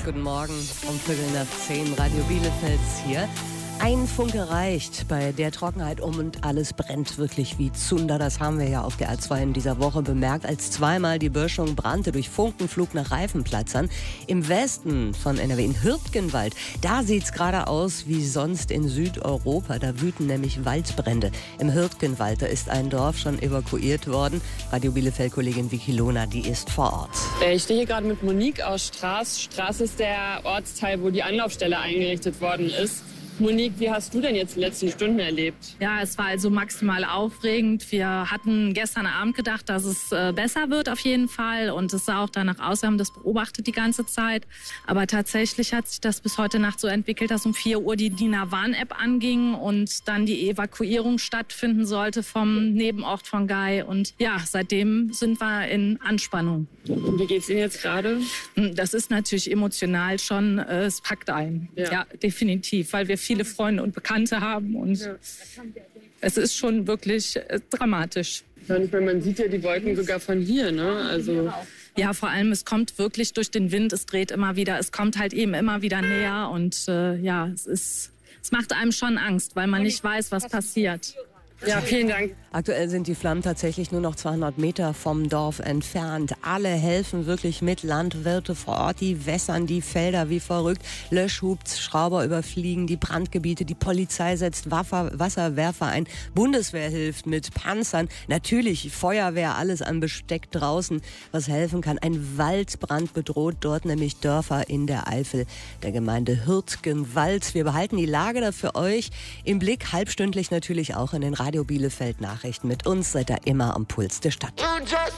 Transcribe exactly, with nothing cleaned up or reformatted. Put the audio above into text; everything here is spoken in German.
Guten Morgen, um Viertel nach zehn, Radio Bielefeld hier. Ein Funke reicht bei der Trockenheit um und alles brennt wirklich wie Zunder. Das haben wir ja auf der A zwei in dieser Woche bemerkt, als zweimal die Böschung brannte durch Funkenflug nach Reifenplatzern. Im Westen von N R W, in Hürtgenwald, da sieht's gerade aus wie sonst in Südeuropa. Da wüten nämlich Waldbrände. Im Hürtgenwald, da ist ein Dorf schon evakuiert worden. Radio Bielefeld-Kollegin Vicky Lohner, die ist vor Ort. Ich stehe hier gerade mit Monique aus Straß. Straß ist der Ortsteil, wo die Anlaufstelle eingerichtet worden ist. Monique, wie hast du denn jetzt die letzten Stunden erlebt? Ja, es war also maximal aufregend. Wir hatten gestern Abend gedacht, dass es äh, besser wird auf jeden Fall. Und es sah auch danach aus, wir haben das beobachtet die ganze Zeit. Aber tatsächlich hat sich das bis heute Nacht so entwickelt, dass um vier Uhr die D I N A Warn-App anging und dann die Evakuierung stattfinden sollte vom Nebenort von Gei. Und ja, seitdem sind wir in Anspannung. Und wie geht's Ihnen jetzt gerade? Das ist natürlich emotional schon, äh, es packt ein. Ja. ja, definitiv, weil wir viele Freunde und Bekannte haben und ja. Es ist schon wirklich äh, dramatisch. Ja, und ich meine, man sieht ja die Wolken sogar von hier, ne? Also ja, vor allem, es kommt wirklich durch den Wind, es dreht immer wieder, es kommt halt eben immer wieder näher und äh, ja, es ist, es macht einem schon Angst, weil man nicht weiß, was passiert. Ja, vielen Dank. Aktuell sind die Flammen tatsächlich nur noch zweihundert Meter vom Dorf entfernt. Alle helfen wirklich mit, Landwirte vor Ort, die wässern die Felder wie verrückt. Löschhubschrauber überfliegen die Brandgebiete, die Polizei setzt Waffer, Wasserwerfer ein, Bundeswehr hilft mit Panzern, natürlich Feuerwehr, alles an Besteck draußen, was helfen kann. Ein Waldbrand bedroht dort nämlich Dörfer in der Eifel, der Gemeinde Hürtgenwald. Wir behalten die Lage da für euch im Blick, halbstündlich natürlich auch in den Radio Bielefeld Nachrichten. Mit uns seid ihr immer am Puls der Stadt.